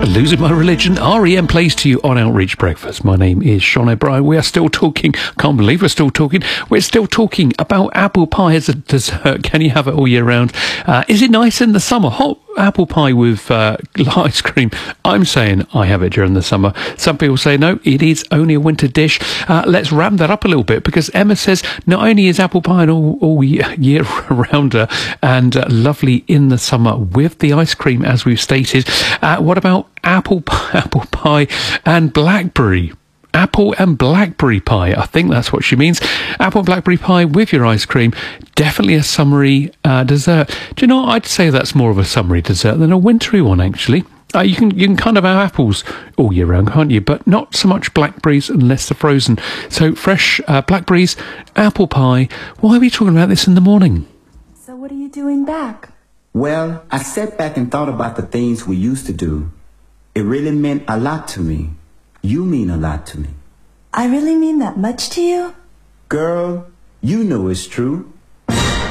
Losing My Religion. REM plays to you on Outreach Breakfast. My name is Sean O'Brien. We are still talking. Can't believe we're still talking. We're still talking about apple pie as a dessert. Can you have it all year round? Is it nice in the summer? Hot apple pie with ice cream. I'm saying I have it during the summer. Some people say no, it is only a winter dish. Let's ramp that up a little bit, because Emma says not only is apple pie all year rounder and lovely in the summer with the ice cream, as we've stated. What about apple pie and blackberry? Apple and blackberry pie. I think that's what she means. Apple and blackberry pie with your ice cream. Definitely a summery dessert. Do you know what? I'd say that's more of a summery dessert than a wintry one, actually. You can kind of have apples all year round, can't you? But not so much blackberries unless they're frozen. So fresh blackberries, apple pie. Why are we talking about this in the morning? So what are you doing back? Well, I sat back and thought about the things we used to do. It really meant a lot to me. You mean a lot to me. I really mean that much to you? Girl, you know it's true.